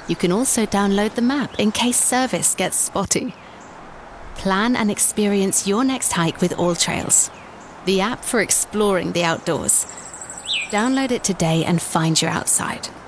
You can also download the map in case service gets spotty. Plan and experience your next hike with AllTrails, the app for exploring the outdoors. Download it today and find your outside.